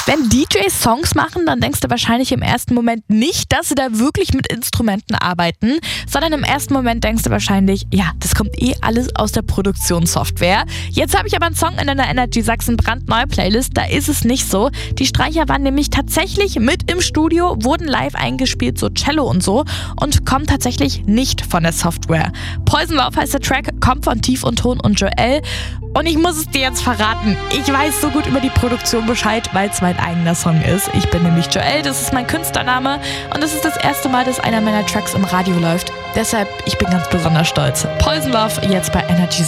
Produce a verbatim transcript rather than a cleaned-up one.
Wenn D Js Songs machen, dann denkst du wahrscheinlich im ersten Moment nicht, dass sie da wirklich mit Instrumenten arbeiten, sondern im ersten Moment denkst du wahrscheinlich, ja, das kommt eh alles aus der Produktionssoftware. Jetzt habe ich aber einen Song in einer Energy Sachsen brandneue Playlist, da ist es nicht so. Die Streicher waren nämlich tatsächlich mit im Studio, wurden live eingespielt, so Cello und so, und kommen tatsächlich nicht von der Software. Poison Love heißt der Track, kommt von Tief und Ton und Joel. Und ich muss es dir jetzt verraten, ich weiß so gut über die Produktion Bescheid, weil es mein eigener Song ist. Ich bin nämlich Joel, das ist mein Künstlername und es ist das erste Mal, dass einer meiner Tracks im Radio läuft. Deshalb, ich bin ganz besonders stolz. Poison Love jetzt bei Energy